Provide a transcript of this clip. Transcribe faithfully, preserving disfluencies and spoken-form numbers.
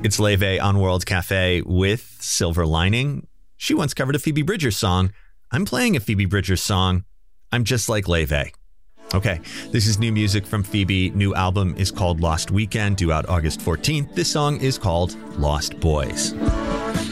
It's Leve on World Cafe with Silver Lining. She once covered a Phoebe Bridgers song. I'm playing a Phoebe Bridgers song. I'm just like Leve. Okay, this is new music from Phoebe. New album is called Lost Weekend, due out August fourteenth. This song is called Lost Boys.